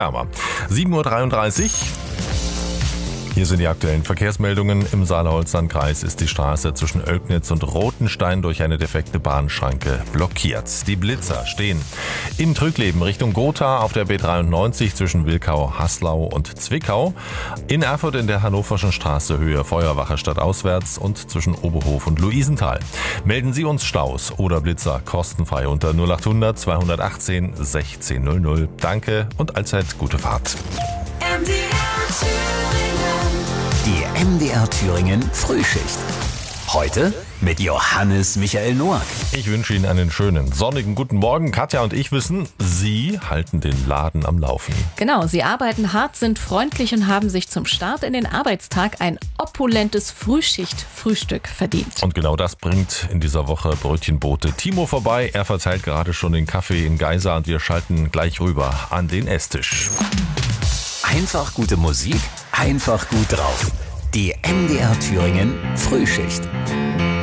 Aber 7:33 Uhr. Hier sind die aktuellen Verkehrsmeldungen. Im Saale-Holstein-Kreis ist die Straße zwischen Oelknitz und Rothenstein durch eine defekte Bahnschranke blockiert. Die Blitzer stehen in Trügleben Richtung Gotha auf der B93 zwischen Wilkau, Haslau und Zwickau. In Erfurt in der Hannoverschen Straße Höhe Feuerwache stadtauswärts und zwischen Oberhof und Luisenthal. Melden Sie uns Staus oder Blitzer kostenfrei unter 0800 218 1600. Danke und allzeit gute Fahrt. Die MDR Thüringen Frühschicht. Heute mit Johannes Michael Noack. Ich wünsche Ihnen einen schönen, sonnigen guten Morgen. Katja und ich wissen, Sie halten den Laden am Laufen. Genau, Sie arbeiten hart, sind freundlich und haben sich zum Start in den Arbeitstag ein opulentes Frühschicht-Frühstück verdient. Und genau das bringt in dieser Woche Brötchenbote Timo vorbei. Er verteilt gerade schon den Kaffee in Geisa und wir schalten gleich rüber an den Esstisch. Einfach gute Musik, einfach gut drauf. Die MDR Thüringen Frühschicht.